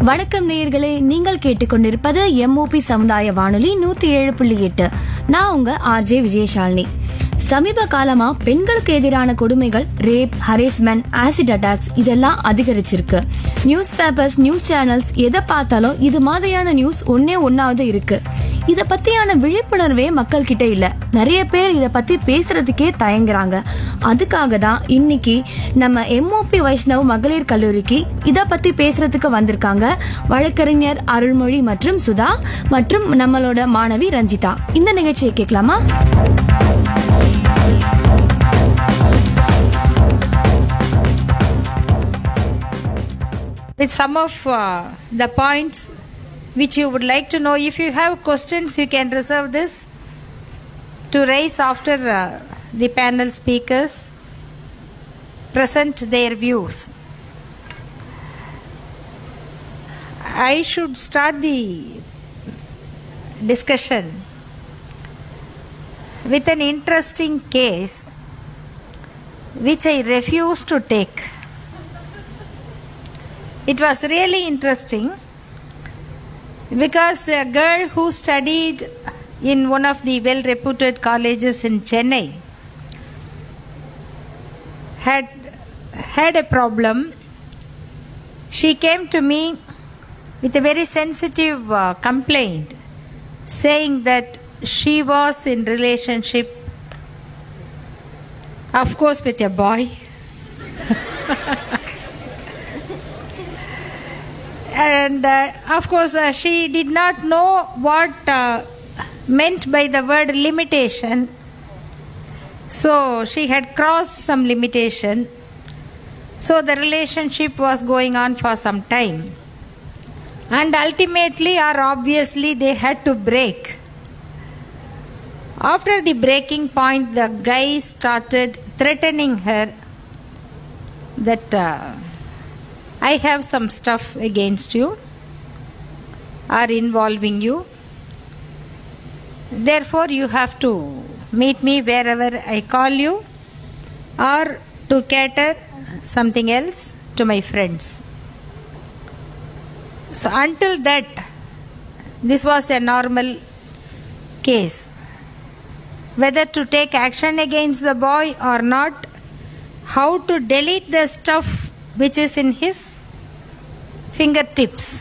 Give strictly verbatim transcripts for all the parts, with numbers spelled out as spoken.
வணக்கம் நேயர்களே, நீங்கள் கேட்டுக்கொண்டிருப்பது எம்ஓபி சமுதாய வானொலி நூத்தி ஏழு புள்ளி எட்டு. நான் உங்க ஆர்ஜே விஜயசாலினி. சமீப காலமா பெண்களுக்கு எதிரான கொடுமைகள், ரேப், ஹரேஸ்மெண்ட், ஆசிட் அட்டாக்ஸ் இதெல்லாம் அதிகரிச்சிருக்கு. நியூஸ் பேப்பர்ஸ், நியூஸ் சேனல்ஸ் எதை பார்த்தாலும் இது மாதிரியான நியூஸ் ஒன்னே ஒன்னாவது இருக்கு. இத பத்தியான விழிப்புணர்வே மக்கள் கிட்ட இல்ல. நிறைய பேர் இத பத்தி பேசுறதுக்கே தயங்குறாங்க. அதுக்காக தான் இன்னைக்கு நம்ம எம்ஓபி வைஷ்ணவ் மகளிர் கல்லூரிக்கு இத பத்தி பேசுறதுக்கு வந்திருக்காங்க வழக்கறிஞர் அருள்மொழி மற்றும் சுதா மற்றும் நம்மளோட மாணவி ரஞ்சிதா. இந்த நிகழ்ச்சியை கேட்கலாமா? With some of uh, the points which you would like to know. If you have questions, you can reserve this to raise after uh, the panel speakers present their views. I should start the discussion with an interesting case which I refuse to take. It was really interesting because a girl who studied in one of the well-reputed colleges in Chennai had had a problem. She came to me with a very sensitive uh, complaint saying that she was in relationship, of course, with a boy. And uh, of course uh, she did not know what uh, meant by the word limitation. So she had crossed some limitation. So the relationship was going on for some time. And ultimately or obviously they had to break. After the breaking point, the guy started threatening her that uh, I have some stuff against you or involving you. Therefore, you have to meet me wherever I call you or to cater something else to my friends. So until that, this was a normal case. Whether to take action against the boy or not, how to delete the stuff which is in his fingertips,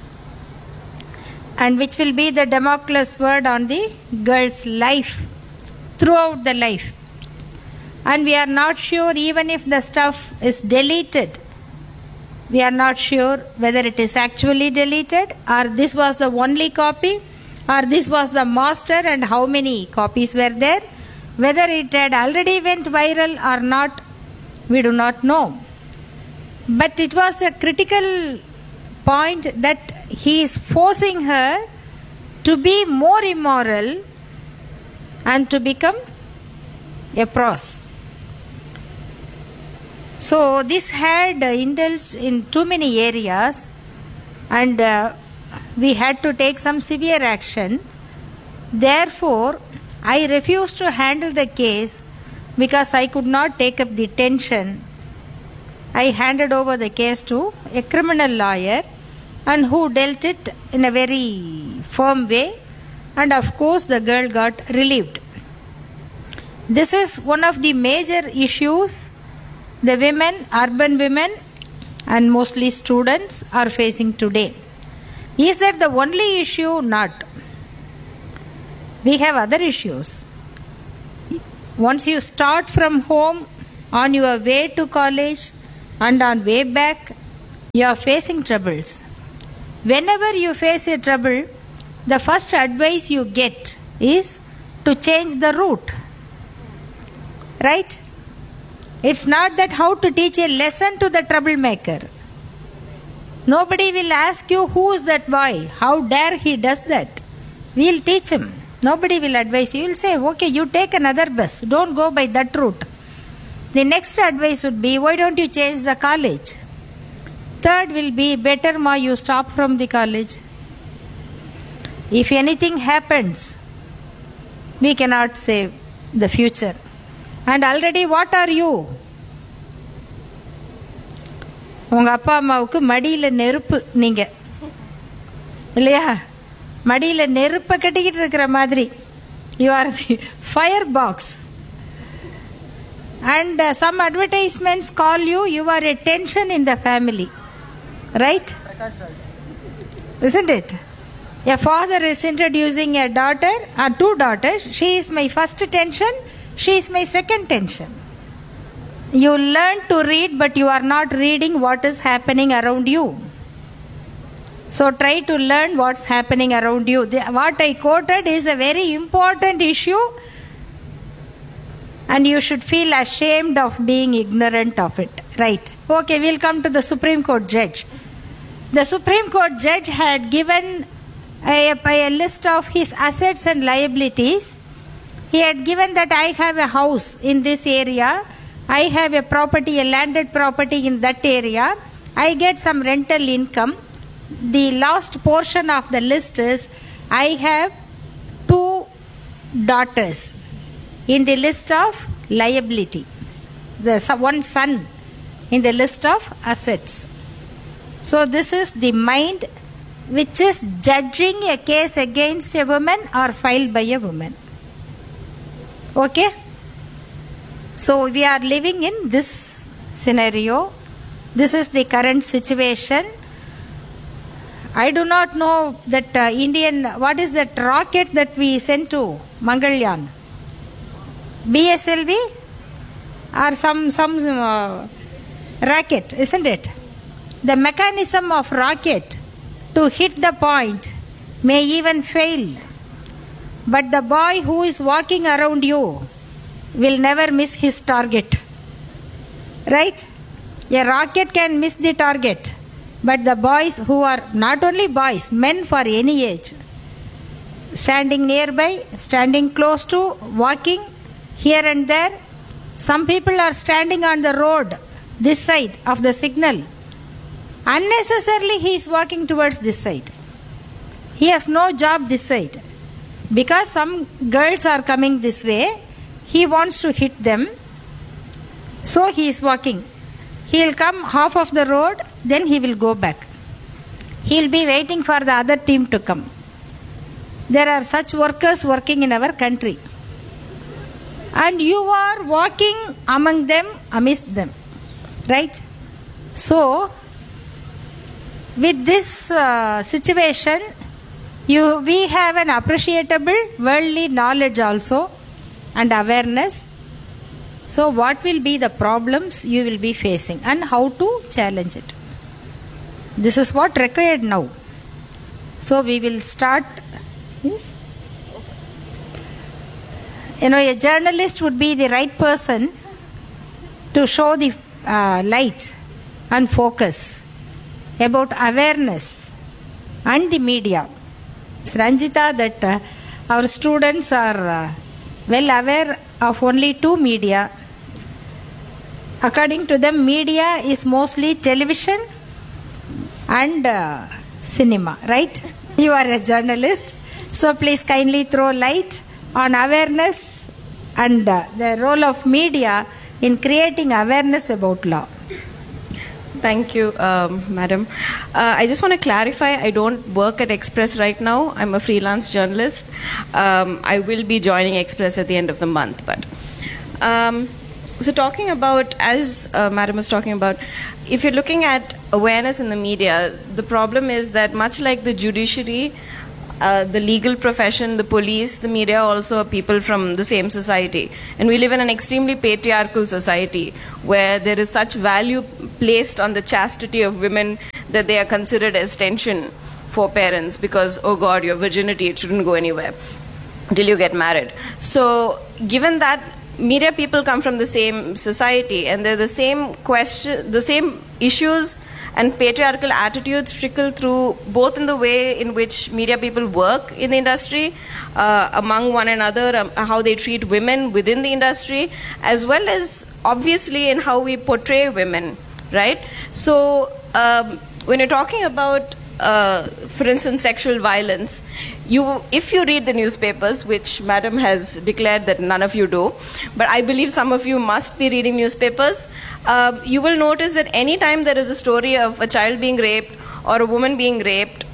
and which will be the Damocles word on the girl's life, throughout the life. And we are not sure even if the stuff is deleted, we are not sure whether it is actually deleted or this was the only copy or this was the master and how many copies were there. Whether it had already went viral or not, we do not know. But it was a critical point that he is forcing her to be more immoral and to become a pros. So this had indulged in too many areas and uh, we had to take some severe action. Therefore, I refused to handle the case because I could not take up the tension. I handed over the case to a criminal lawyer and who dealt it in a very firm way, and of course the girl got relieved. This is one of the major issues the women, urban women and mostly students are facing today. Is that the only issue? Not. We have other issues. Once you start from home, on your way to college and on way back, you are facing troubles. Whenever you face a trouble, the first advice you get is to change the route. Right? It's not that how to teach a lesson to the troublemaker. Nobody will ask you who is that boy, how dare he does that. We'll teach him. Nobody will advise you. You will say, okay, you take another bus. Don't go by that route. The next advice would be, why don't you change the college? Third will be, better ma you stop from the college. If anything happens, we cannot save the future. And already what are you? உங்கள் அப்பா அம்மாவுக்கு மடியில் நெருப்பு நீங்கள். இல்லையா? மடியில் நெருப்பை கட்டிக்கிட்டு இருக்கிற மாதிரி. You are the fire box. And some advertisements call you you are a tension in the family, right? Isn't it? A father is introducing a daughter or two daughters. She is my first tension, she is my second tension. You learn to read, but you are not reading what is happening around you. So try to learn what's happening around you. The, what I quoted is a very important issue, and you should feel ashamed of being ignorant of it. Right? Okay, we'll come to the Supreme Court judge. The Supreme Court judge had given a, a list of his assets and liabilities. He had given that I have a house in this area, I have a property, a landed property in that area, I get some rental income. The last portion of the list is I have two daughters in the list of liability, the one son in the list of assets. So this is the mind which is judging a case against a woman or filed by a woman. Okay? So we are living in this scenario. This is the current situation. I do not know that uh, Indian, what is that rocket that we sent to Mangalyaan? B S L V or some, some uh, racket, isn't it? The mechanism of rocket to hit the point may even fail, but the boy who is walking around you will never miss his target. Right? A rocket can miss the target, but the boys who are not only boys, men for any age, standing nearby, standing close to, walking here and there. Some people are standing on the road this side of the signal. Unnecessarily he is walking towards this side. He has no job this side. Because some girls are coming this way, he wants to hit them. So he is walking. He will come half of the road, then he will go back. He will be waiting for the other team to come. There are such workers working in our country. And you are walking among them, amidst them. Right? So, with this uh, situation, you we have an appreciable worldly knowledge also and awareness. So what will be the problems you will be facing and how to challenge it? This is what required now. So we will start. Yes? You know, a journalist would be the right person to show the uh, light and focus about awareness and the media. It's Ranjita, that uh, our students are uh, well aware of only two media. According to them, media is mostly television and uh, cinema, right? You are a journalist, so please kindly throw light on awareness and uh, the role of media in creating awareness about law. Thank you, um, Madam. Uh, I just want to clarify, I don't work at Express right now. I'm a freelance journalist. Um, I will be joining Express at the end of the month. But um, so talking about, as uh, Madam was talking about, if you're looking at awareness in the media, the problem is that much like the judiciary, Uh, the legal profession, the police, the media also are people from the same society. And we live in an extremely patriarchal society where there is such value placed on the chastity of women that they are considered as tension for parents because, oh God, your virginity, it shouldn't go anywhere till you get married. So given that media people come from the same society and they're the same question, the same issues and patriarchal attitudes trickle through both in the way in which media people work in the industry, uh, among one another, um, how they treat women within the industry, as well as obviously in how we portray women, right? So um, when you're talking about, uh, for instance, sexual violence, you, if you read the newspapers, which Madam has declared that none of you do, but I believe some of you must be reading newspapers, uh, you will notice that any time there is a story of a child being raped or a woman being raped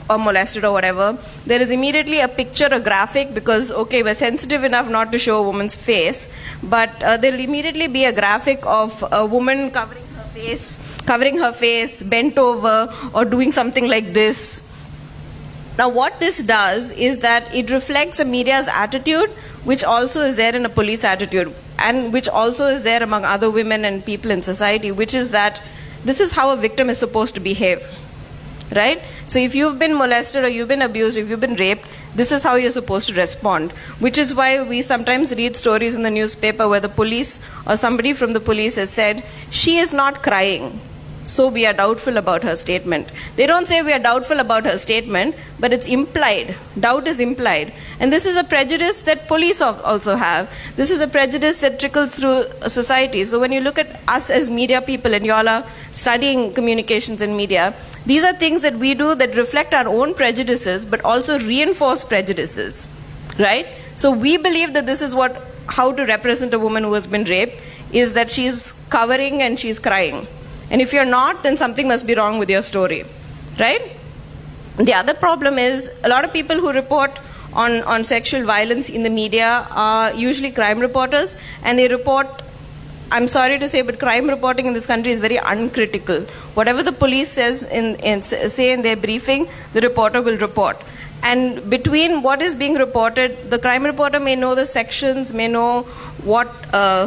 or molested or whatever, there is immediately a picture, a graphic, because, okay, we're sensitive enough not to show a woman's face, but uh, there'll immediately be a graphic of a woman covering her face, covering her face, bent over, or doing something like this. Now, what this does is that it reflects the media's attitude, which also is there in a police attitude, and which also is there among other women and people in society, which is that this is how a victim is supposed to behave. Right? So if you've been molested or you've been abused, if you've been raped, this is how you're supposed to respond. Which is why we sometimes read stories in the newspaper where the police or somebody from the police has said, she is not crying, so we are doubtful about her statement. They don't say we are doubtful about her statement, but it's implied. Doubt is implied. And this is a prejudice that police also have. This is a prejudice that trickles through society. So when you look at us as media people, and you all are studying communications and media, these are things that we do that reflect our own prejudices, but also reinforce prejudices. Right? So we believe that this is what, how to represent a woman who has been raped, is that she's covering and she's crying. And if you're not, then something must be wrong with your story, right? The other problem is a lot of people who report on, on sexual violence in the media are usually crime reporters, and they report, I'm sorry to say, but crime reporting in this country is very uncritical. Whatever the police says in, in say in their briefing, the reporter will report. And between what is being reported, the crime reporter may know the sections, may know what uh,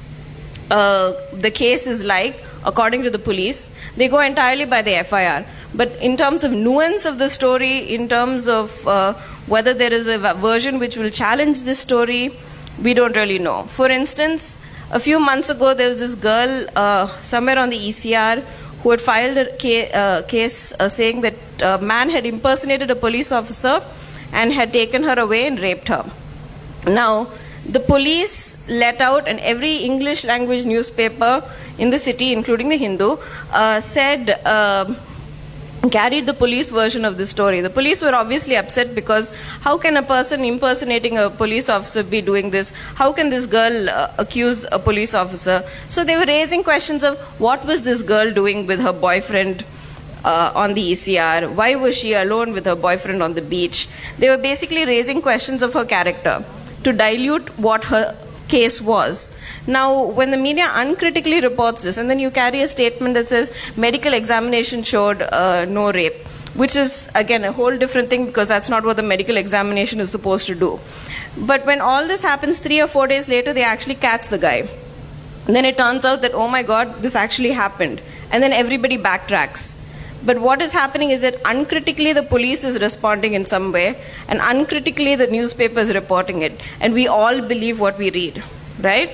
uh, the case is like, according to the police. They go entirely by the F I R. But in terms of nuance of the story, in terms of uh, whether there is a version which will challenge this story, we don't really know. For instance, a few months ago, there was this girl uh, somewhere on the E C R who had filed a ca- uh, case uh, saying that a man had impersonated a police officer and had taken her away and raped her. Now, the police let out, and every English language newspaper in the city, including the Hindu, uh, said, uh, carried the police version of the story. The police were obviously upset because how can a person impersonating a police officer be doing this? How can this girl uh, accuse a police officer? So they were raising questions of what was this girl doing with her boyfriend uh, on the E C R? Why was she alone with her boyfriend on the beach? They were basically raising questions of her character to dilute what her case was. Now, when the media uncritically reports this, and then you carry a statement that says medical examination showed uh, no rape, which is, again, a whole different thing, because that's not what the medical examination is supposed to do. But when all this happens, three or four days later, they actually catch the guy. And then it turns out that, oh my God, this actually happened. And then everybody backtracks. But what is happening is that uncritically the police is responding in some way, and uncritically the newspaper is reporting it. And we all believe what we read, right?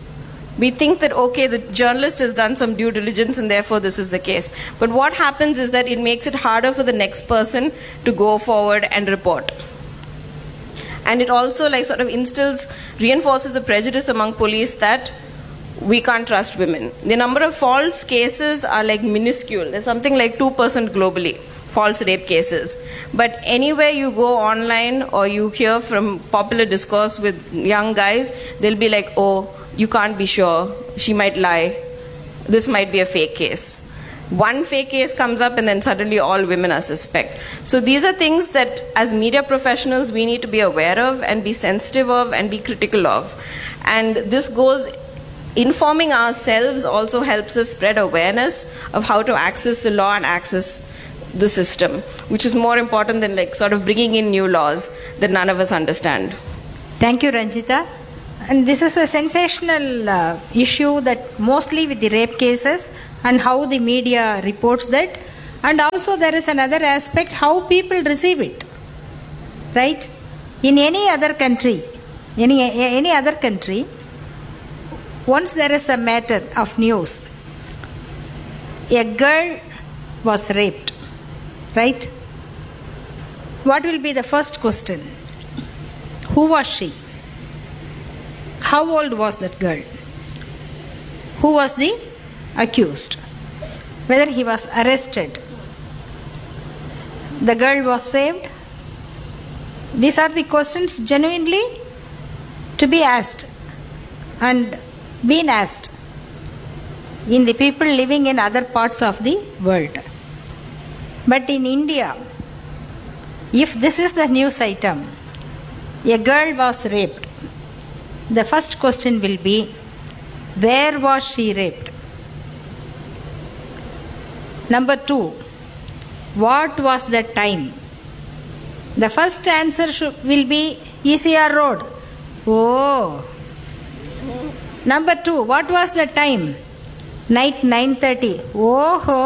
We think that, okay, the journalist has done some due diligence and therefore this is the case. But what happens is that it makes it harder for the next person to go forward and report. And it also like sort of instills, reinforces the prejudice among police that we can't trust women. The number of false cases are like minuscule. There's something like two percent globally, false rape cases. But anywhere you go online or you hear from popular discourse with young guys, they'll be like, oh, you can't be sure, she might lie, this might be a fake case. One fake case comes up and then suddenly all women are suspect. So these are things that as media professionals we need to be aware of and be sensitive of and be critical of. And this goes, informing ourselves also helps us spread awareness of how to access the law and access the system, which is more important than like sort of bringing in new laws that none of us understand. Thank you, Ranjita. And this is a sensational uh, issue that mostly with the rape cases and how the media reports that. And also there is another aspect, how people receive it. Right? In any other country, any, any other country, once there is a matter of news, a girl was raped, right? What will be the first question? Who was she? How old was that girl? Who was the accused? Whether he was arrested? The girl was saved? These are the questions genuinely to be asked and been asked in the people living in other parts of the world. But in India, if this is the news item, a girl was raped, the first question will be, where was she raped? Number two, what was the time? The first answer should, will be E C R Road. Oh. Number two, what was the time? Night nine thirty. Oh ho.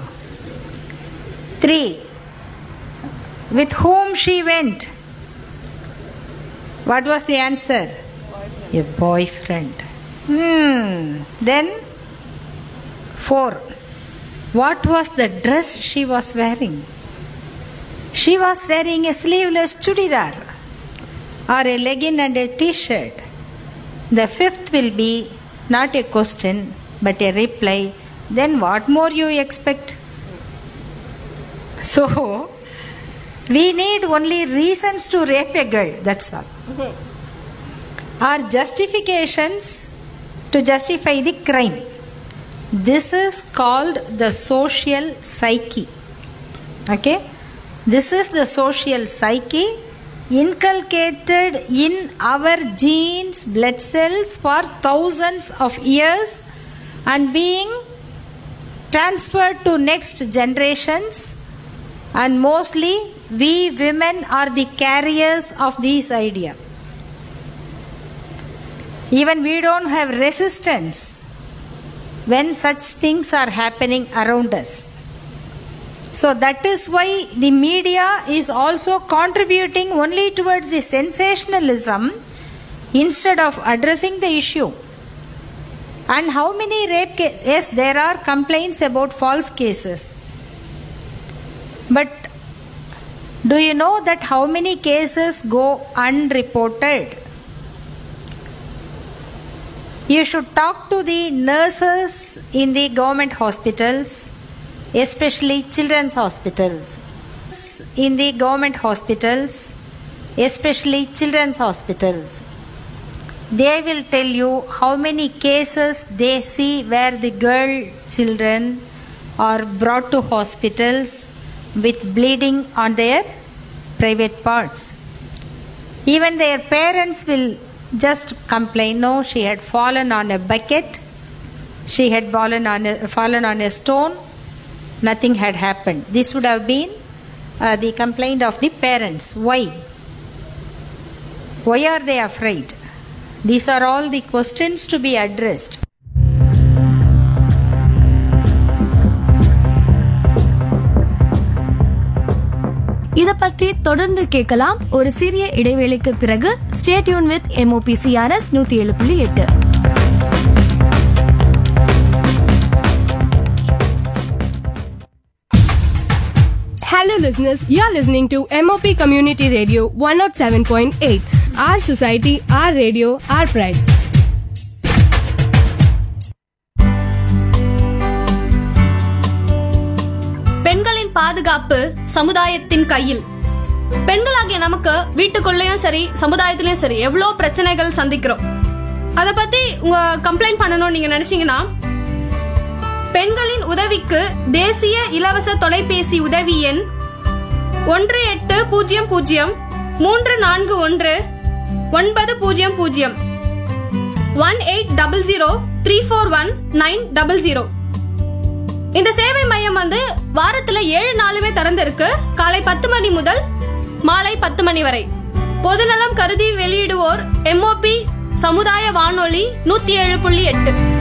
Three, with whom she went? What was the answer? A boyfriend. Hmm. Then, four. What was the dress she was wearing? She was wearing a sleeveless chudidar or a legging and a t-shirt. The fifth will be not a question but a reply. Then what more you expect? So, we need only reasons to rape a girl, that's all. Or justifications to justify the crime. This is called the social psyche. Okay? This is the social psyche inculcated in our genes, blood cells for thousands of years and being transferred to next generations, and mostly we women are the carriers of this idea. Even we don't have resistance when such things are happening around us. So that is why the media is also contributing only towards the sensationalism instead of addressing the issue. And how many rape cases? Yes, there are complaints about false cases. But do you know that how many cases go unreported? You should talk to the nurses in the government hospitals, especially children's hospitals. In the government hospitals, especially children's hospitals, they will tell you how many cases they see where the girl children are brought to hospitals with bleeding on their private parts. Even their parents will just complain, no, she had fallen on a bucket, she had fallen on a, fallen on a stone, nothing had happened. This would have been uh, the complaint of the parents. Why? Why are they afraid? These are all the questions to be addressed. இத பற்றி தொடர்ந்து கேட்கலாம் ஒரு சிறிய இடைவேளைக்கு பிறகு. Stay tune with M O P C R S நூத்தி ஏழு புள்ளி எட்டு. Hello listeners, you are listening to M O P Community Radio one oh seven point eight. Our society, our radio, our pride. பெண்களின் பாதுகாப்பு சமுதாயத்தின் கையில். பெண்களாகிய நமக்கு வீட்டுக்குள்ளேயும் சரி சமுதாயத்திலயும் சரி எவ்வளவு பிரச்சனைகள் சந்திக்கிறோம். அத பத்தி உங்க கம்ப்ளைண்ட் பண்ணணும் நீங்க நினைச்சீங்கன்னா, பெண்களின் உதவிக்கு தேசிய இலவச தொலைபேசி உதவி எண் ஒன்று எட்டு பூஜ்ஜியம் பூஜ்ஜியம் மூன்று நான்கு ஒன்று ஒன்பது பூஜ்ஜியம் பூஜ்ஜியம் one eight double zero three four one nine double zero. இந்த சேவை மையம் வந்து வாரத்துல ஏழு நாளுமே திறந்து இருக்கு. காலை பத்து மணி முதல் மாலை பத்து மணி வரை. பொதுநலம் கருதி வெளியிடுவோர் M O P சமுதாய வானொலி நூத்தி ஏழு புள்ளி எட்டு.